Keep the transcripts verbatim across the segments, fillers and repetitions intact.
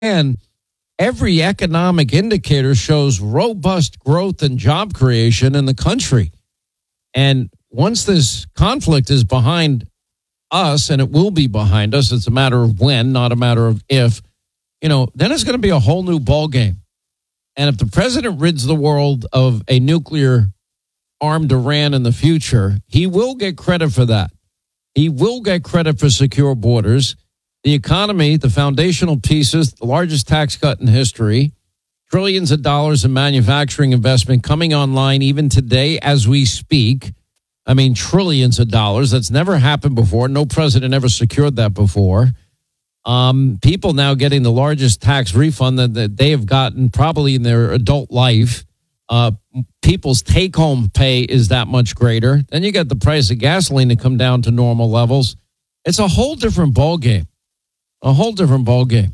And every economic indicator shows robust growth and job creation in the country. And once this conflict is behind us, and it will be behind us, it's a matter of when, not a matter of if, you know, then it's going to be a whole new ballgame. And if the president rids the world of a nuclear armed Iran in the future, he will get credit for that. He will get credit for secure borders, the economy, the foundational pieces, the largest tax cut in history, trillions of dollars in manufacturing investment coming online even today as we speak. I mean, trillions of dollars. That's never happened before. No president ever secured that before. Um, people now getting the largest tax refund that, that they have gotten probably in their adult life. Uh, people's take-home pay is that much greater. Then you got the price of gasoline to come down to normal levels. It's a whole different ballgame. A whole different ballgame.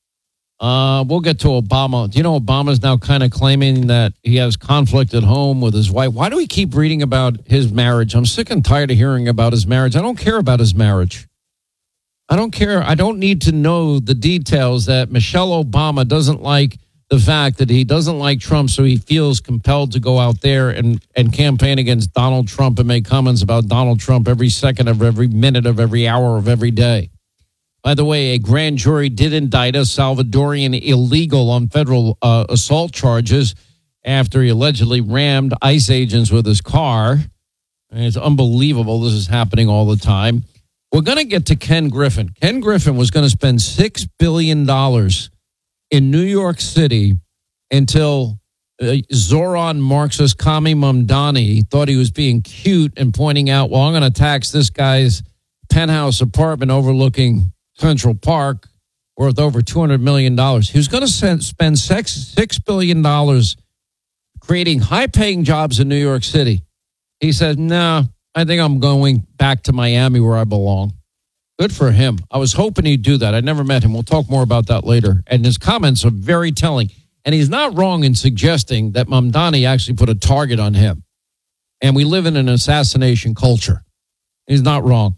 Uh, we'll get to Obama. Do you know Obama's now kind of claiming that he has conflict at home with his wife? Why do we keep reading about his marriage? I'm sick and tired of hearing about his marriage. I don't care about his marriage. I don't care. I don't need to know the details that Michelle Obama doesn't like the fact that he doesn't like Trump, so he feels compelled to go out there and, and campaign against Donald Trump and make comments about Donald Trump every second of every minute of every hour of every day. By the way, a grand jury did indict a Salvadorian illegal on federal uh, assault charges after he allegedly rammed ICE agents with his car. And it's unbelievable. This is happening all the time. We're going to get to Ken Griffin. Ken Griffin was going to spend six billion dollars in New York City until uh, Zoran Marxist Kami Mamdani thought he was being cute and pointing out, well, I'm going to tax this guy's penthouse apartment overlooking Central Park worth over two hundred million dollars. He was going to spend six billion dollars creating high-paying jobs in New York City. He said, no, I think I'm going back to Miami where I belong. Good for him. I was hoping he'd do that. I never met him. We'll talk more about that later. And his comments are very telling. And he's not wrong in suggesting that Mamdani actually put a target on him. And we live in an assassination culture. He's not wrong.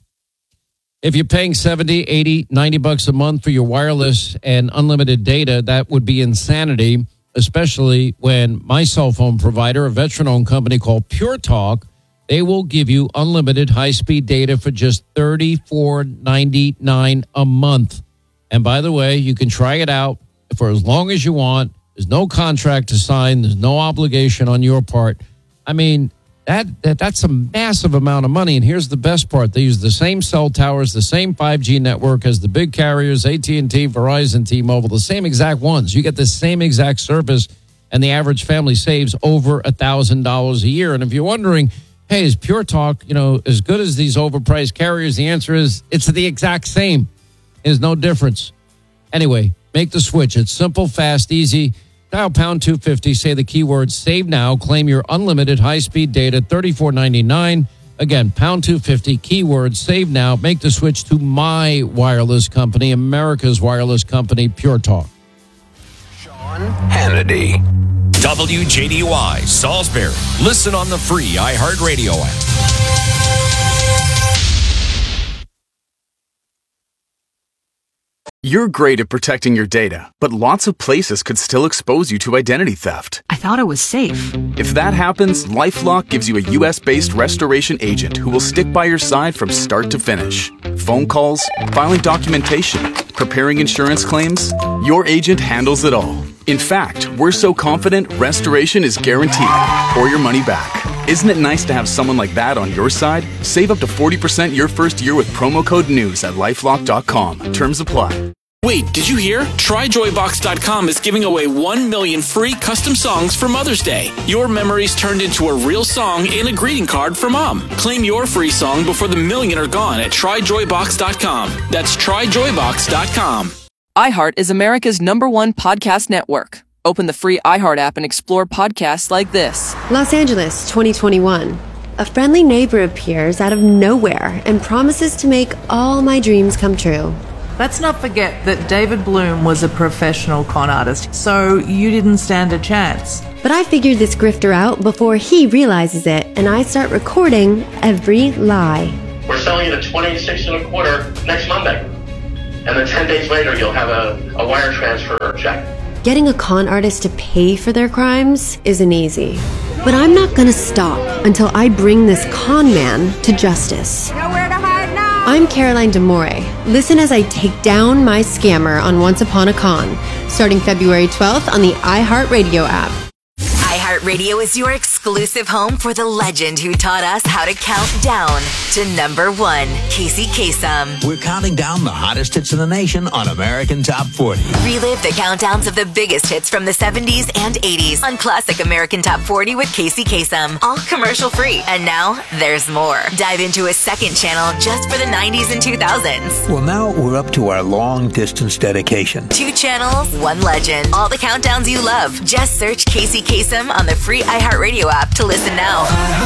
If you're paying seventy, eighty, ninety bucks a month for your wireless and unlimited data, that would be insanity, especially when my cell phone provider, a veteran-owned company called Pure Talk, they will give you unlimited high-speed data for just thirty-four ninety-nine a month. And by the way, you can try it out for as long as you want. There's no contract to sign. There's no obligation on your part. I mean, that, that that's a massive amount of money. And here's the best part. They use the same cell towers, the same five G network as the big carriers, A T and T, Verizon, T-Mobile, the same exact ones. You get the same exact service, and the average family saves over one thousand dollars a year. And if you're wondering, hey, is Pure Talk, you know, as good as these overpriced carriers? The answer is it's the exact same. There's no difference. Anyway, make the switch. It's simple, fast, easy. Dial pound two fifty, say the keyword save now, claim your unlimited high-speed data, thirty-four ninety-nine. Again, pound two fifty, keyword save now. Make the switch to my wireless company, America's wireless company, Pure Talk. Sean Hannity. W J D Y, Salisbury. Listen on the free iHeartRadio app. You're great at protecting your data, but lots of places could still expose you to identity theft. I thought it was safe. If that happens, LifeLock gives you a U S-based restoration agent who will stick by your side from start to finish. Phone calls, filing documentation, preparing insurance claims, your agent handles it all. In fact, we're so confident restoration is guaranteed or your money back. Isn't it nice to have someone like that on your side? Save up to forty percent your first year with promo code NEWS at LifeLock dot com. Terms apply. Wait, did you hear? Try Joy Box dot com is giving away one million free custom songs for Mother's Day. Your memories turned into a real song and a greeting card for Mom. Claim your free song before the million are gone at Try Joy Box dot com. That's Try Joy Box dot com. iHeart is America's number one podcast network. Open the free iHeart app and explore podcasts like this. Los Angeles, twenty twenty-one. A friendly neighbor appears out of nowhere and promises to make all my dreams come true. Let's not forget that David Bloom was a professional con artist, so you didn't stand a chance. But I figured this grifter out before he realizes it, and I start recording every lie. We're selling it at twenty-six and a quarter next Monday. and then ten days later you'll have a, a wire transfer check. Getting a con artist to pay for their crimes isn't easy. But I'm not gonna stop until I bring this con man to justice. Nowhere to hide now! I'm Caroline D'Amore. Listen as I take down my scammer on Once Upon a Con, starting February twelfth on the iHeartRadio app. iHeartRadio is your exclusive home for the legend who taught us how to count down to number one, Casey Kasem. We're counting down the hottest hits in the nation on American Top forty. Relive the countdowns of the biggest hits from the seventies and eighties on Classic American Top forty with Casey Kasem. All commercial free. And now, there's more. Dive into a second channel just for the nineties and two thousands. Well, now we're up to our long-distance dedication. Two channels, one legend. All the countdowns you love. Just search Casey Kasem on the free iHeartRadio app to listen now.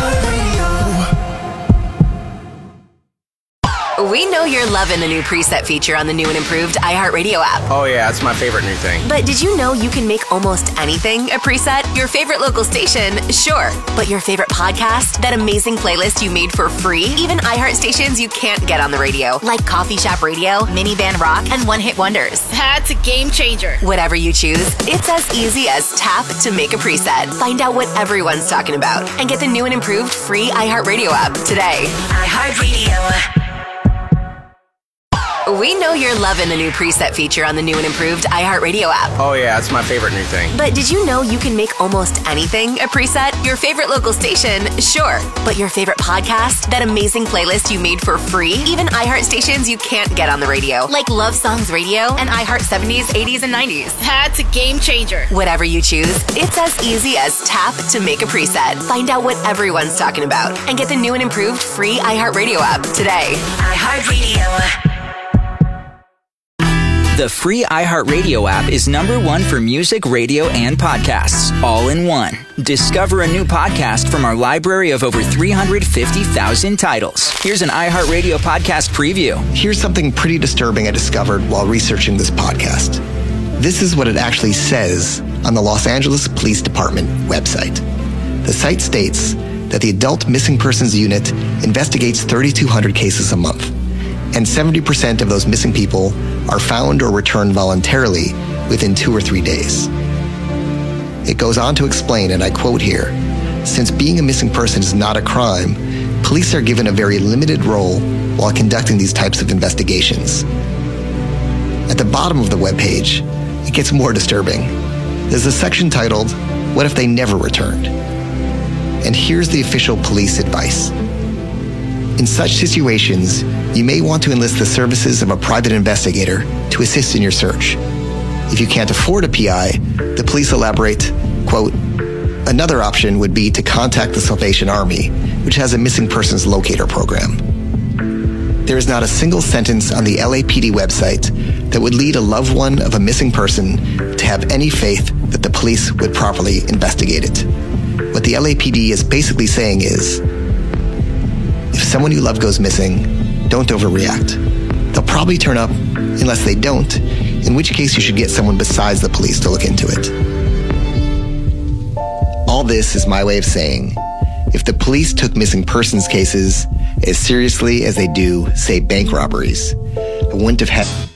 We know you're loving the new preset feature on the new and improved iHeartRadio app. Oh yeah, it's my favorite new thing. But did you know you can make almost anything a preset? Your favorite local station, sure. But your favorite podcast? That amazing playlist you made for free? Even iHeart stations you can't get on the radio, like Coffee Shop Radio, Minivan Rock, and One Hit Wonders. That's a game changer. Whatever you choose, it's as easy as tap to make a preset. Find out what everyone's talking about and get the new and improved free iHeartRadio app today. iHeartRadio. We know you're loving the new preset feature on the new and improved iHeartRadio app. Oh yeah, it's my favorite new thing. But did you know you can make almost anything a preset? Your favorite local station, sure. But your favorite podcast? That amazing playlist you made for free? Even iHeart stations you can't get on the radio, like Love Songs Radio and iHeart seventies, eighties, and nineties. That's a game changer. Whatever you choose, it's as easy as tap to make a preset. Find out what everyone's talking about and get the new and improved free iHeartRadio app today. iHeartRadio. The free iHeartRadio app is number one for music, radio, and podcasts, all in one. Discover a new podcast from our library of over three hundred fifty thousand titles. Here's an iHeartRadio podcast preview. Here's something pretty disturbing I discovered while researching this podcast. This is what it actually says on the Los Angeles Police Department website. The site states that the Adult Missing Persons Unit investigates thirty-two hundred cases a month, and seventy percent of those missing people are found or returned voluntarily within two or three days. It goes on to explain, and I quote here, since being a missing person is not a crime, police are given a very limited role while conducting these types of investigations. At the bottom of the webpage, it gets more disturbing. There's a section titled, What If They Never Returned? And here's the official police advice. In such situations, you may want to enlist the services of a private investigator to assist in your search. If you can't afford a P I, the police elaborate, quote, another option would be to contact the Salvation Army, which has a missing persons locator program. There is not a single sentence on the L A P D website that would lead a loved one of a missing person to have any faith that the police would properly investigate it. What the L A P D is basically saying is, if someone you love goes missing, don't overreact. They'll probably turn up unless they don't, in which case you should get someone besides the police to look into it. All this is my way of saying, if the police took missing persons cases as seriously as they do, say, bank robberies, I wouldn't have had...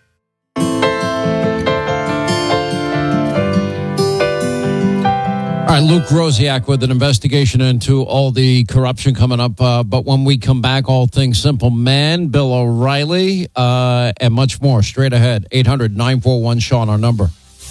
All right, Luke Rosiak with an investigation into all the corruption coming up. Uh, but when we come back, all things Simple Man, Bill O'Reilly, uh, and much more straight ahead. eight hundred nine four one Sean, our number.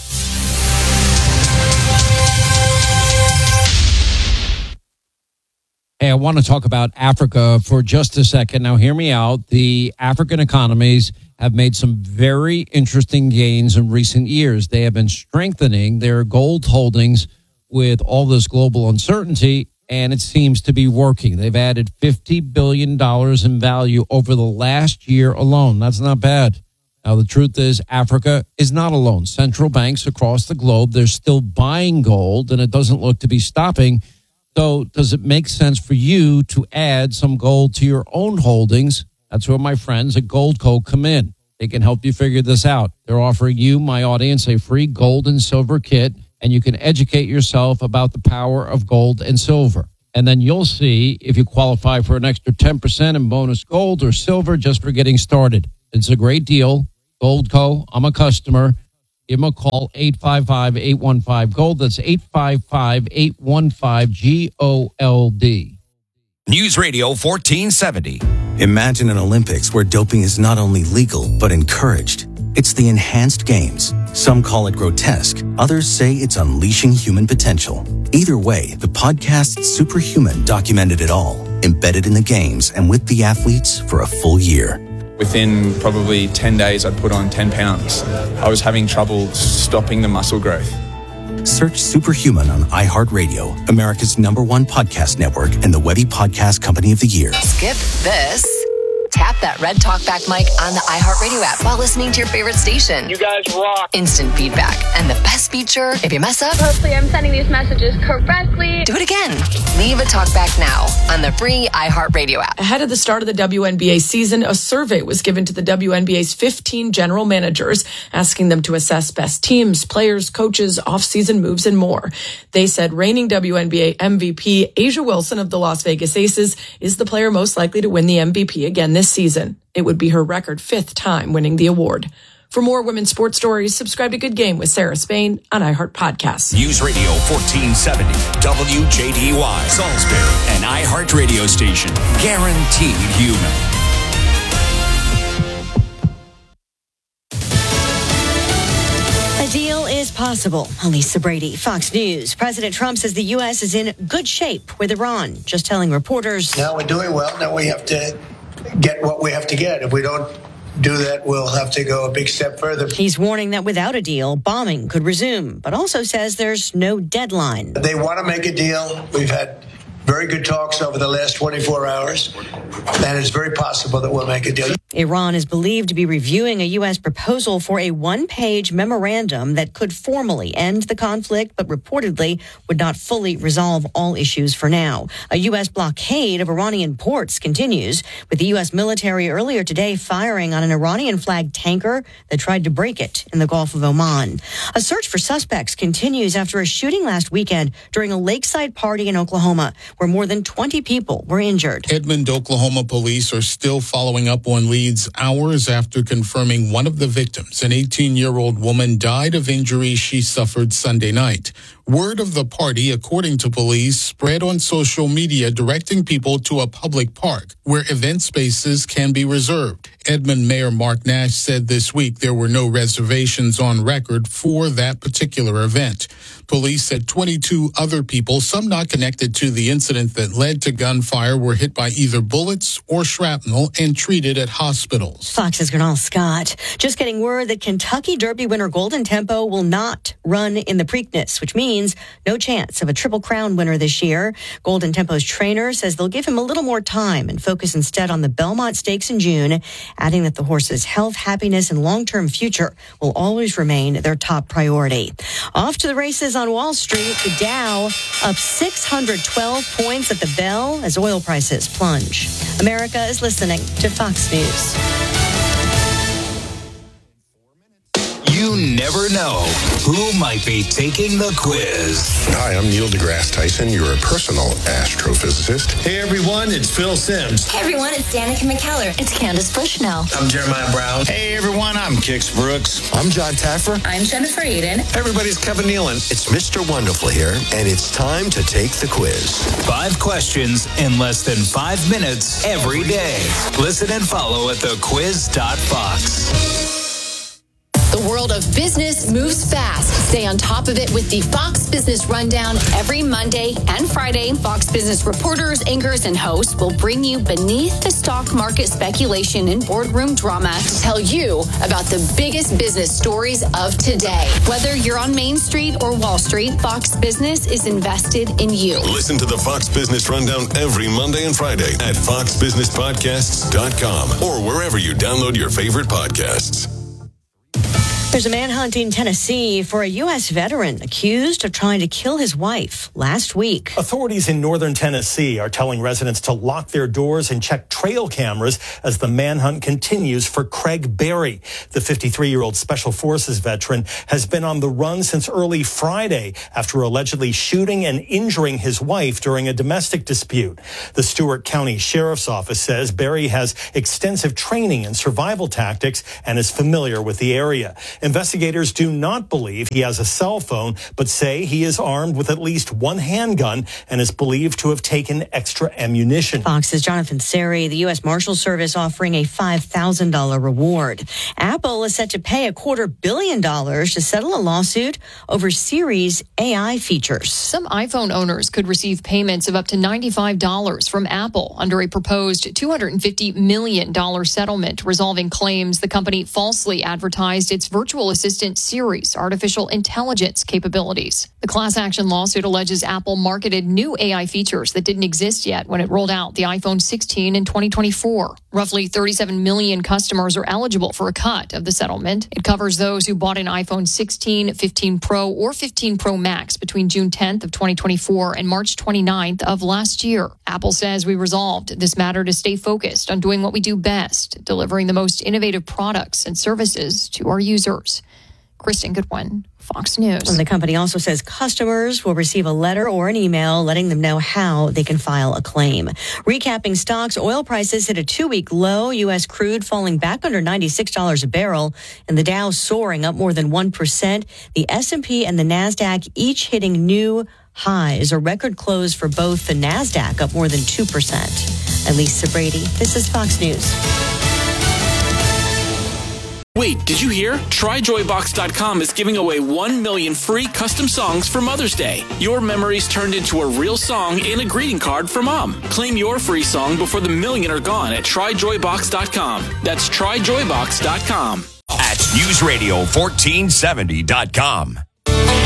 Hey, I want to talk about Africa for just a second. Now, hear me out. The African economies have made some very interesting gains in recent years. They have been strengthening their gold holdings with all this global uncertainty, and it seems to be working. They've added fifty billion dollars in value over the last year alone. That's not bad. Now, the truth is, Africa is not alone. Central banks across the globe, they're still buying gold, and it doesn't look to be stopping. So does it make sense for you to add some gold to your own holdings? That's where my friends at Goldco come in. They can help you figure this out. They're offering you, my audience, a free gold and silver kit, and you can educate yourself about the power of gold and silver. And then you'll see if you qualify for an extra ten percent in bonus gold or silver just for getting started. It's a great deal. Goldco. I'm a customer. Give them a call, eight five five, eight one five, GOLD. That's eight five five, eight one five, G O L D. News Radio fourteen seventy. Imagine an Olympics where doping is not only legal, but encouraged. It's the Enhanced Games. Some call it grotesque. Others say it's unleashing human potential. Either way, the podcast Superhuman documented it all, embedded in the games and with the athletes for a full year. Within probably ten days, I'd put on ten pounds. I was having trouble stopping the muscle growth. Search Superhuman on iHeartRadio, America's number one podcast network and the Webby Podcast Company of the Year. Skip this. Tap that red talkback mic on the iHeartRadio app while listening to your favorite station. You guys rock. Instant feedback. And the best feature, if you mess up, hopefully I'm sending these messages correctly. Do it again. Leave a talkback now on the free iHeartRadio app. Ahead of the start of the W N B A season, a survey was given to the W N B A's fifteen general managers, asking them to assess best teams, players, coaches, off-season moves, and more. They said reigning W N B A M V P A'ja Wilson of the Las Vegas Aces is the player most likely to win the M V P again this season. It would be her record fifth time winning the award. For more women's sports stories, subscribe to Good Game with Sarah Spain on iHeart Podcasts. News Radio fourteen seventy, W J D Y, Salisbury, an iHeart radio station. Guaranteed human. A deal is possible. Elisa Brady, Fox News. President Trump says the U S is in good shape with Iran, just telling reporters. Now we're doing well. Now we have to get what we have to get. If we don't do that, we'll have to go a big step further. He's warning that without a deal, bombing could resume, but also says there's no deadline. They want to make a deal. We've had very good talks over the last twenty-four hours, and it's very possible that we'll make a deal. Iran is believed to be reviewing a U S proposal for a one-page memorandum that could formally end the conflict, but reportedly would not fully resolve all issues for now. A U S blockade of Iranian ports continues, with the U S military earlier today firing on an Iranian-flagged tanker that tried to break it in the Gulf of Oman. A search for suspects continues after a shooting last weekend during a lakeside party in Oklahoma, where more than twenty people were injured. Edmond, Oklahoma police are still following up on leads hours after confirming one of the victims, an eighteen-year-old woman, died of injuries she suffered Sunday night. Word of the party, according to police, spread on social media directing people to a public park where event spaces can be reserved. Edmond Mayor Mark Nash said this week there were no reservations on record for that particular event. Police said twenty-two other people, some not connected to the incident that led to gunfire, were hit by either bullets or shrapnel and treated at hospitals. Fox's Gernal Scott just getting word that Kentucky Derby winner Golden Tempo will not run in the Preakness, which means no chance of a Triple Crown winner this year. Golden Tempo's trainer says they'll give him a little more time and focus instead on the Belmont Stakes in June, adding that the horse's health, happiness, and long-term future will always remain their top priority. Off to the races on Wall Street, the Dow up six hundred twelve points at the bell as oil prices plunge. America is listening to Fox News. You never know who might be taking the quiz. Hi, I'm Neil deGrasse Tyson, your personal astrophysicist. Hey everyone, it's Phil Sims. Hey everyone, it's Danica McKellar. It's Candace Bushnell. I'm Jeremiah Brown. Hey everyone, I'm Kix Brooks. I'm John Taffer. I'm Jennifer Aiden. Hey everybody, it's Kevin Nealon. It's Mister Wonderful here, and it's time to take the quiz. Five questions in less than five minutes every day. Listen and follow at the quiz dot fox. The world of business moves fast. Stay on top of it with the Fox Business Rundown. Every Monday and Friday, Fox Business reporters, anchors, and hosts will bring you beneath the stock market speculation and boardroom drama to tell you about the biggest business stories of today. Whether you're on Main Street or Wall Street, Fox Business is invested in you. Listen to the Fox Business Rundown every Monday and Friday at fox business podcasts dot com or wherever you download your favorite podcasts. There's a manhunt in Tennessee for a U S veteran accused of trying to kill his wife last week. Authorities in northern Tennessee are telling residents to lock their doors and check trail cameras as the manhunt continues for Craig Berry. The fifty-three-year-old Special Forces veteran has been on the run since early Friday after allegedly shooting and injuring his wife during a domestic dispute. The Stewart County Sheriff's Office says Berry has extensive training in survival tactics and is familiar with the area. Investigators do not believe he has a cell phone, but say he is armed with at least one handgun and is believed to have taken extra ammunition. Fox's Jonathan Seri, the U S Marshal Service offering a five thousand dollars reward. Apple is set to pay a quarter billion dollars to settle a lawsuit over Siri's A I features. Some iPhone owners could receive payments of up to ninety-five dollars from Apple under a proposed two hundred fifty million dollars settlement resolving claims the company falsely advertised its virtual assistant Siri's artificial intelligence capabilities. The class action lawsuit alleges Apple marketed new A I features that didn't exist yet when it rolled out the iPhone sixteen in twenty twenty-four. Roughly thirty-seven million customers are eligible for a cut of the settlement. It covers those who bought an iPhone sixteen, fifteen Pro, or fifteen Pro Max between June tenth of twenty twenty-four and March twenty-ninth of last year. Apple says we resolved this matter to stay focused on doing what we do best, delivering the most innovative products and services to our users. Kristen Goodwin, Fox News. And the company also says customers will receive a letter or an email letting them know how they can file a claim. Recapping stocks, oil prices hit a two-week low. U S crude falling back under ninety-six dollars a barrel, and the Dow soaring up more than one percent. The S and P and the NASDAQ each hitting new highs. A record close for both the NASDAQ up more than two percent. I'm Lisa Brady. This is Fox News. Wait, did you hear? Try Joy Box dot com is giving away one million free custom songs for Mother's Day. Your memories turned into a real song and a greeting card for Mom. Claim your free song before the million are gone at Try Joy Box dot com. That's Try Joy Box dot com. At News Radio fourteen seventy dot com.